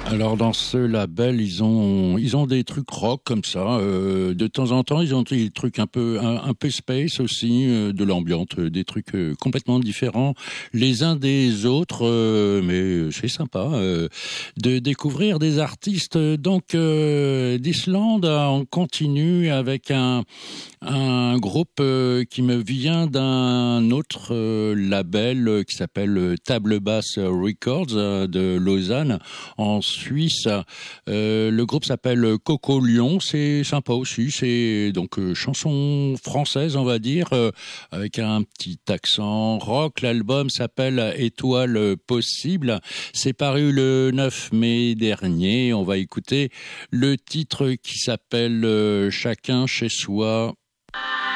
Alors dans ce label, ils ont des trucs rock comme ça. De temps en temps, ils ont des trucs un peu space aussi, de l'ambiance, des trucs complètement différents les uns des autres. Mais c'est sympa de découvrir des artistes donc d'Islande. On continue avec un groupe qui me vient d'un autre label qui s'appelle Table Basse Records de Lausanne en Suisse. Le groupe s'appelle Coco Lion, c'est sympa aussi, c'est donc chanson française on va dire, avec un petit accent rock. L'album s'appelle Étoile possible, c'est paru le 9 mai dernier. On va écouter le titre qui s'appelle Chacun chez soi.